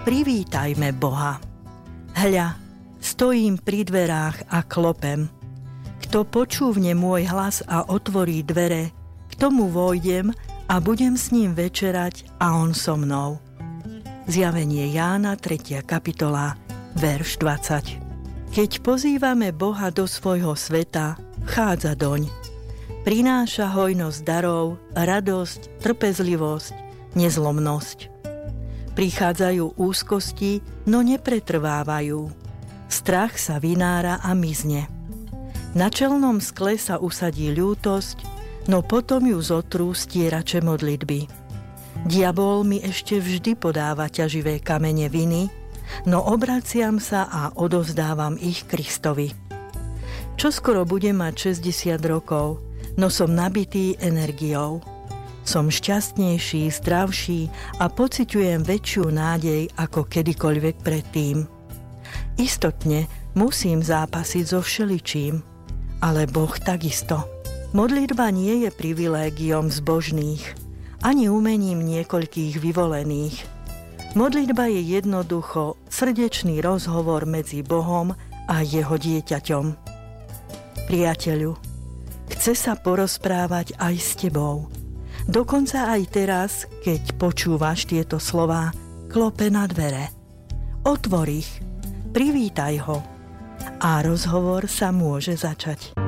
privítajme Boha. Hľa, stojím pri dverách a klopem. Kto počúvne môj hlas a otvorí dvere, k tomu vojdem a budem s ním večerať a on so mnou. Zjavenie Jána, 3. kapitola, verš 20. Keď pozývame Boha do svojho sveta, vchádza doň. Prináša hojnosť darov, radosť, trpezlivosť, nezlomnosť. Prichádzajú úzkosti, no nepretrvávajú. Strach sa vynára a mizne. Na čelnom skle sa usadí ľútosť, no potom ju zotrú stierače modlitby. Diabol mi ešte vždy podáva ťaživé kamene viny, no obraciam sa a odovzdávam ich Kristovi. Čoskoro budem mať 60 rokov, no som nabitý energiou. Som šťastnejší, zdravší a pociťujem väčšiu nádej ako kedykoľvek predtým. Istotne musím zápasiť so všeličím, ale Boh takisto. Modlitba nie je privilégiom zbožných, ani umením niekoľkých vyvolených. Modlitba je jednoducho srdečný rozhovor medzi Bohom a jeho dieťaťom. Priateľu, chce sa porozprávať aj s tebou. Dokonca aj teraz, keď počúvaš tieto slová, klope na dvere. Otvor ich, privítaj ho a rozhovor sa môže začať.